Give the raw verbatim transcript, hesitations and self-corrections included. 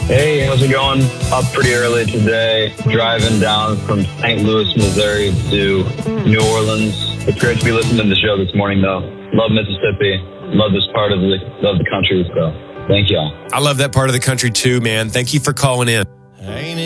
Hey, how's it going? Up pretty early today, driving down from Saint Louis, Missouri to New Orleans. It's great to be listening to the show this morning, though. Love Mississippi. Love this part of the, love the country, so thank y'all. I love that part of the country too, man. Thank you for calling in.